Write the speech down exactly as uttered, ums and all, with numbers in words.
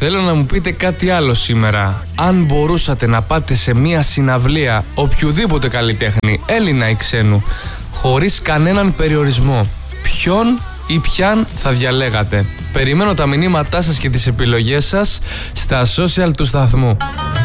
Θέλω να μου πείτε κάτι άλλο σήμερα. Αν μπορούσατε να πάτε σε μια συναυλία οποιοδήποτε καλλιτέχνη, Έλληνα ή ξένου, χωρίς κανέναν περιορισμό, ποιον ή ποιαν θα διαλέγατε? Περιμένω τα μηνύματά σας και τις επιλογές σας στα social του σταθμού.